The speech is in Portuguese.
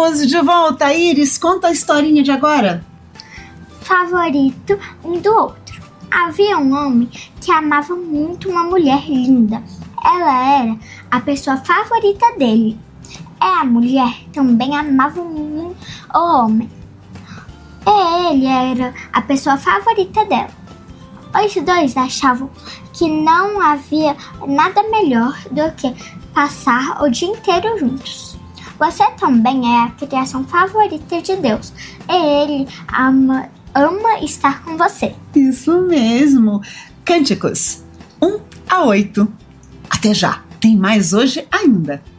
Estamos de volta, Iris. Conta a historinha de agora. Favorito um do outro. Havia um homem que amava muito uma mulher linda. Ela era a pessoa favorita dele. A mulher também amava muito o homem. E ele era a pessoa favorita dela. Os dois achavam que não havia nada melhor do que passar o dia inteiro juntos. Você também é a criação favorita de Deus. E Ele ama estar com você. Isso mesmo. Cânticos 1 a 8. Até já. Tem mais hoje ainda.